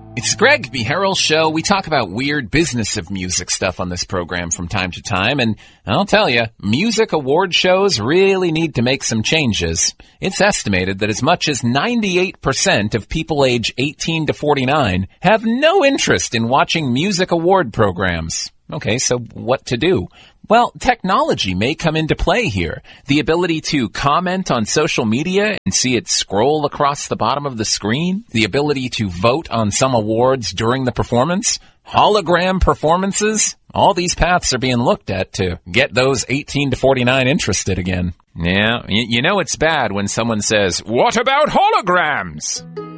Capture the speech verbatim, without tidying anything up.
It's Greg Beharrell's show. We talk about weird business of music stuff on this program from time to time, and I'll tell you, music award shows really need to make some changes. It's estimated that as much as ninety-eight percent of people age eighteen to forty-nine have no interest in watching music award programs. Okay, so what to do? Well, technology may come into play here. The ability to comment on social media and see it scroll across the bottom of the screen. The ability to vote on some awards during the performance. Hologram performances. All these paths are being looked at to get those eighteen to forty-nine interested again. Yeah, you know it's bad when someone says, "What about holograms?"